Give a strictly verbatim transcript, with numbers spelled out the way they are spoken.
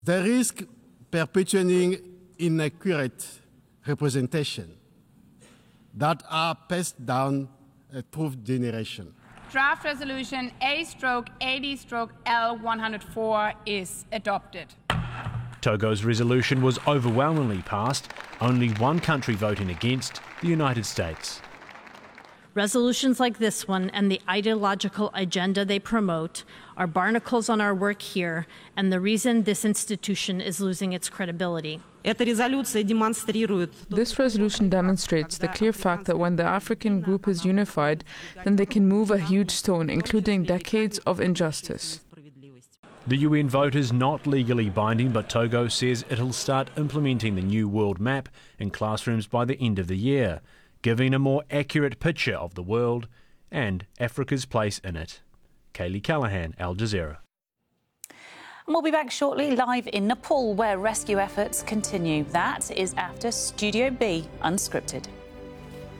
They risk perpetuating inaccurate representation that are passed down uh, through generation. Draft resolution A A D L one oh four is adopted. Togo's resolution was overwhelmingly passed, only one country voting against, the United States. Resolutions like this one and the ideological agenda they promote are barnacles on our work here and the reason this institution is losing its credibility. This resolution demonstrates the clear fact that when the African group is unified, then they can move a huge stone, including decades of injustice. The U N vote is not legally binding, but Togo says it'll start implementing the new world map in classrooms by the end of the year, giving a more accurate picture of the world and Africa's place in it. Kaylee Callahan, Al Jazeera. And we'll be back shortly live in Nepal, where rescue efforts continue. That is after Studio B Unscripted.